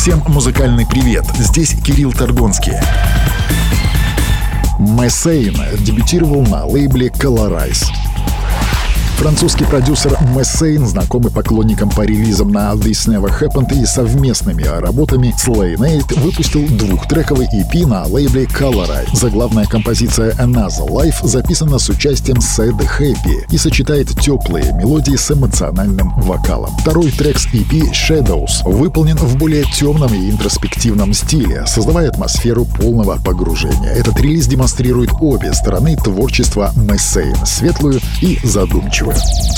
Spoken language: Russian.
Всем музыкальный привет, здесь Кирилл Торгонский. Мэссейн дебютировал на лейбле Colorize. Французский продюсер Мэссейн, знакомый поклонникам по релизам на This Never Happened и совместными работами с Lane8, выпустил двухтрековый EP на лейбле Colorize. Заглавная композиция Another Life записана с участием Sad Happy и сочетает теплые мелодии с эмоциональным вокалом. Второй трек с EP Shadows выполнен в более темном и интроспективном стиле, создавая атмосферу полного погружения. Этот релиз демонстрирует обе стороны творчества Мэссейн — светлую и задумчивую.